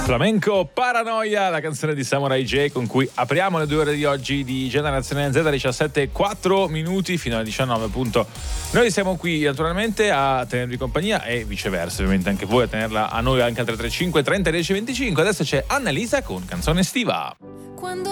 Flamenco Paranoia, la canzone di Samurai J con cui apriamo le 2 ore di oggi di Generazione Z, 17:04 fino alle 19 appunto. Noi siamo qui naturalmente a tenervi compagnia e viceversa, ovviamente anche voi a tenerla a noi anche al 335 30 10 25. Adesso c'è Annalisa con Canzone estiva. Quando